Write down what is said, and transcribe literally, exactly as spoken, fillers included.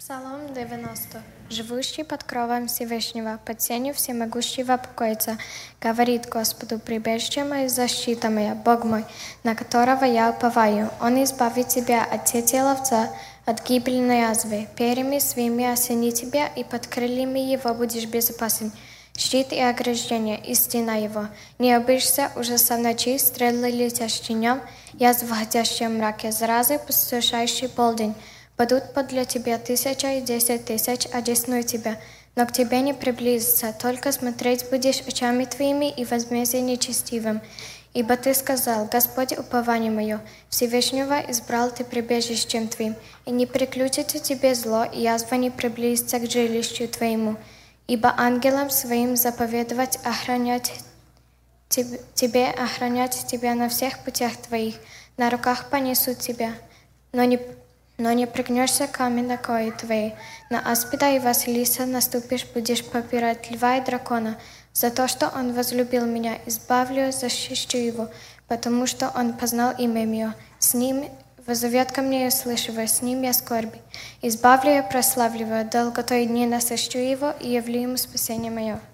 Псалом девяносто. «Живущий под кровом Всевышнего, под сенью всемогущего покоится, говорит Господу, прибежище мое, защита моя, Бог мой, на которого я уповаю. Он избавит тебя от сети ловца, от гибельной язвы. Перьями своими осени тебя, и под крыльями его будешь безопасен. Щит и ограждение, и стена его. Не обышься ужаса в ночи, стрелы летящие днем, язв входящие в мраке, заразы, пустошающий полдень. Падут подле тебя тысяча и десять тысяч, одесную тебя, но к тебе не приблизится, только смотреть будешь очами твоими и возмездие нечестивым. Ибо ты сказал, Господь, упование мое, Всевышнего избрал ты прибежищем твоим, и не приключится тебе зло, и язва не приблизится к жилищу твоему. Ибо ангелам своим заповедовать охранять тебе, охранять тебя на всех путях твоих, на руках понесут тебя, но не Но не пригнешься камень на кои твоей. На аспида и Василиса наступишь, будешь попирать льва и дракона. За то, что он возлюбил меня, избавлю, защищу его, потому что он познал имя мое. С ним возовет ко мне и услышивая, с ним я скорби. Избавлю и прославлю его, долготой дни насыщу его и явлю ему спасение мое.